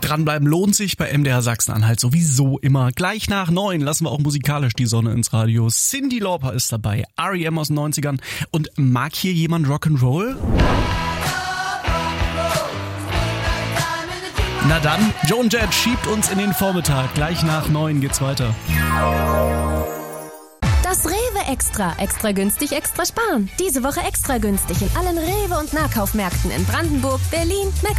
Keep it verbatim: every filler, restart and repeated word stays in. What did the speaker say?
Dranbleiben lohnt sich bei M D R Sachsen-Anhalt sowieso immer. Gleich nach neun lassen wir auch musikalisch die Sonne ins Radio. Cyndi Lauper ist dabei, R E M aus den neunzigern. Und mag hier jemand Rock'n'Roll? Na dann, Joan Jett schiebt uns in den Vormittag. Gleich nach neun geht's weiter. Das Rewe Extra. Extra günstig, extra sparen. Diese Woche extra günstig in allen Rewe und Nahkaufmärkten in Brandenburg, Berlin,